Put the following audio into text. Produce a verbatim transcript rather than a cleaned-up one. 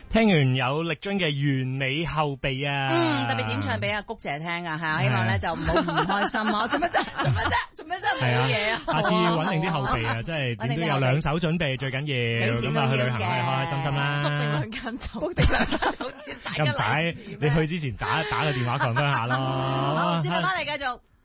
聽完有力臻嘅完美後備啊， 嗯，特別點唱俾阿谷姐聽啊，嚇，希望咧就唔好唔開心啊！做乜啫？做乜啫？做乜啫？冇嘢啊！ 下次穩定啲後備啊，即係點都有兩手準備，最緊要咁啊去旅行開開心心啦。 卜定兩間酒，卜定兩間酒店， 又唔使你去之前打打個電話 confirm 下咯。 好，接翻嚟繼續。